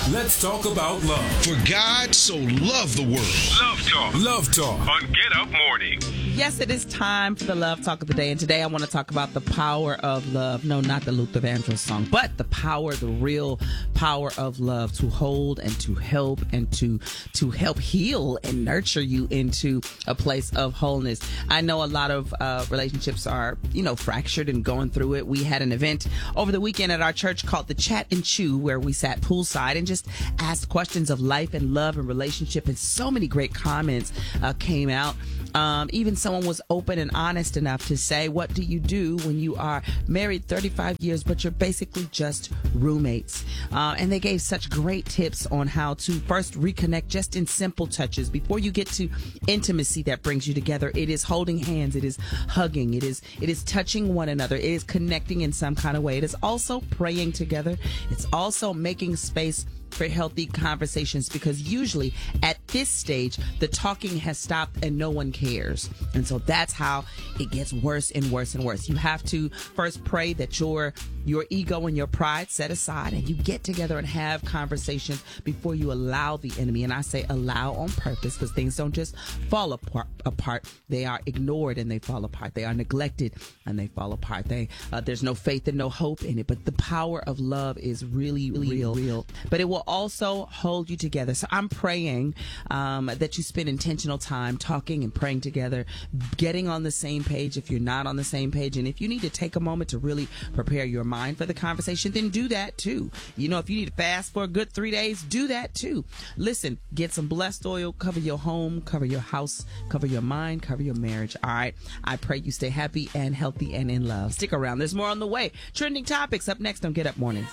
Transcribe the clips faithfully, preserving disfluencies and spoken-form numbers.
Let's talk about love. For God so loved the world. Love Talk. Love Talk. On Get Up Morning. Yes, it is time for the Love Talk of the day. And today I want to talk about the power of love. No, not the Luther Vandross song, but the power, the real power of love to hold and to help and to to help heal and nurture you into a place of wholeness. I know a lot of uh, relationships are, you know, fractured and going through it. We had an event over the weekend at our church called the Chat and Chew, where we sat poolside and just asked questions of life and love and relationship. And so many great comments uh, came out. Um, even someone was open and honest enough to say, what do you do when you are married thirty-five years, but you're basically just roommates? Uh, and they gave such great tips on how to first reconnect just in simple touches. Before you get to intimacy that brings you together, it is holding hands, it is hugging, it is it is touching one another, it is connecting in some kind of way. It is also praying together. It's also making space for healthy conversations, because usually at this stage the talking has stopped and no one cares, and so that's how it gets worse and worse and worse. You have to first pray that your your ego and your pride set aside, and you get together and have conversations before you allow the enemy. And I say allow on purpose, because things don't just fall apart apart they are ignored and they fall apart. They are neglected and they fall apart. They uh, there's no faith and no hope in it. But the power of love is really, really real, real. But it will also hold you together. So I'm praying um, that you spend intentional time talking and praying together, getting on the same page if you're not on the same page. And if you need to take a moment to really prepare your mind for the conversation, then do that too. You know, if you need to fast for a good three days, do that too. Listen, get some blessed oil, cover your home, cover your house, cover your mind, cover your marriage. All right. I pray you stay happy and healthy and in love. Stick around. There's more on the way. Trending topics up next on Get Up Mornings.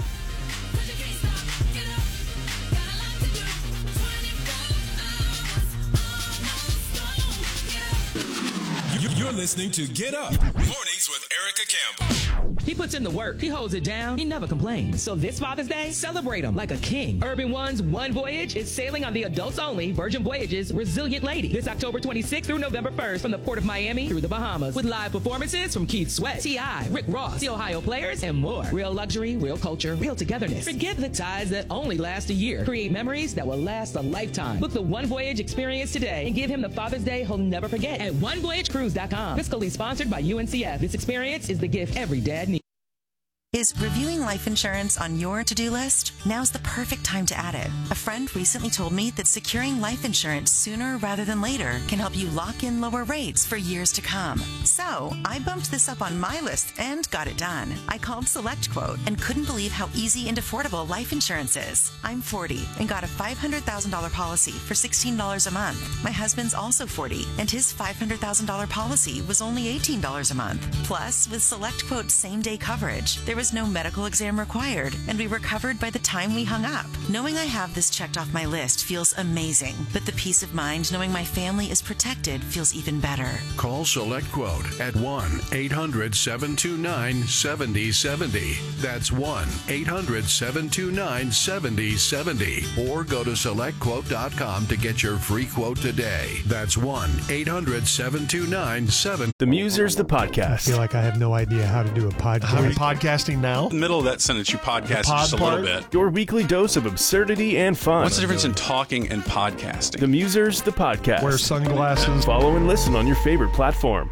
You're listening to Get Up Mornings with Erica Campbell. He puts in the work. He holds it down. He never complains. So this Father's Day, celebrate him like a king. Urban One's One Voyage is sailing on the adults-only Virgin Voyages Resilient Lady this October twenty-sixth through November first from the Port of Miami through the Bahamas, with live performances from Keith Sweat, T I, Rick Ross, the Ohio Players, and more. Real luxury, real culture, real togetherness. Forget the ties that only last a year. Create memories that will last a lifetime. Book the One Voyage experience today and give him the Father's Day he'll never forget at one voyage cruise dot com. Fiscally sponsored by U N C F. This experience is the gift every dad needs. Is reviewing life insurance on your to-do list? Now's the perfect time to add it. A friend recently told me that securing life insurance sooner rather than later can help you lock in lower rates for years to come. So I bumped this up on my list and got it done. I called SelectQuote and couldn't believe how easy and affordable life insurance is. I'm forty and got a five hundred thousand dollars policy for sixteen dollars a month. My husband's also forty and his five hundred thousand dollars policy was only eighteen dollars a month. Plus, with SelectQuote's same-day coverage, there was no medical exam required, and we were covered by the time we hung up. Knowing I have this checked off my list feels amazing, but the peace of mind knowing my family is protected feels even better. Call SelectQuote at one eight hundred seven two nine seven zero seven zero. That's one eight hundred seven two nine seven zero seven zero. Or go to select quote dot com to get your free quote today. That's one eight hundred seven two nine seven. The Musers, the podcast. I feel like I have no idea how to do a podcast. How are you podcasting now? In the middle of that sentence, you podcast just a little bit. Your weekly dose of absurdity and fun. What's the difference in talking and podcasting? The Musers, the podcast. Wear sunglasses. Follow and listen on your favorite platform.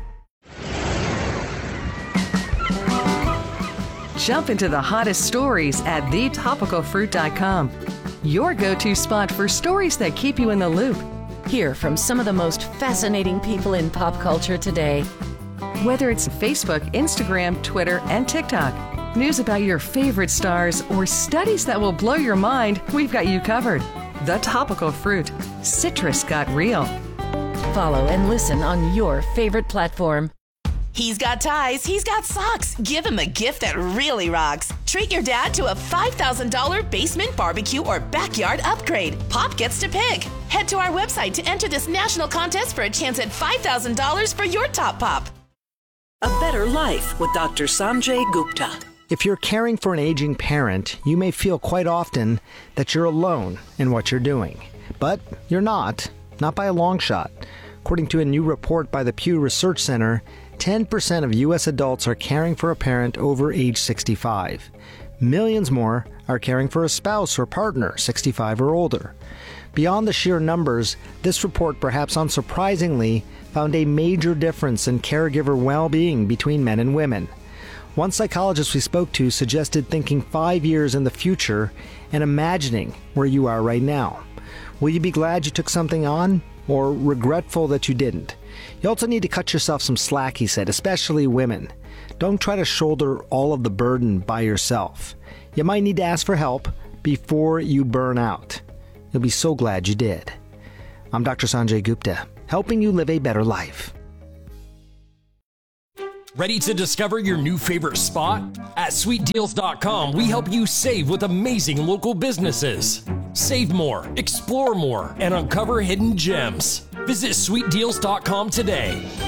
Jump into the hottest stories at the topical fruit dot com. Your go-to spot for stories that keep you in the loop. Hear from some of the most fascinating people in pop culture today. Whether it's Facebook, Instagram, Twitter, and TikTok, news about your favorite stars, or studies that will blow your mind, we've got you covered. The Topical Fruit. Citrus got real. Follow and listen on your favorite platform. He's got ties, he's got socks. Give him a gift that really rocks. Treat your dad to a five thousand dollars basement barbecue or backyard upgrade. Pop gets to pick. Head to our website to enter this national contest for a chance at five thousand dollars for your top pop. A Better Life with Doctor Sanjay Gupta. If you're caring for an aging parent, you may feel quite often that you're alone in what you're doing. But you're not, not by a long shot. According to a new report by the Pew Research Center, ten percent of U S adults are caring for a parent over age sixty-five. Millions more are caring for a spouse or partner sixty-five or older. Beyond the sheer numbers, this report, perhaps unsurprisingly, found a major difference in caregiver well-being between men and women. One psychologist we spoke to suggested thinking five years in the future and imagining where you are right now. Will you be glad you took something on, or regretful that you didn't? You also need to cut yourself some slack, he said, especially women. Don't try to shoulder all of the burden by yourself. You might need to ask for help before you burn out. You'll be so glad you did. I'm Doctor Sanjay Gupta, helping you live a better life. Ready to discover your new favorite spot? At sweet deals dot com, we help you save with amazing local businesses. Save more, explore more, and uncover hidden gems. Visit sweet deals dot com today.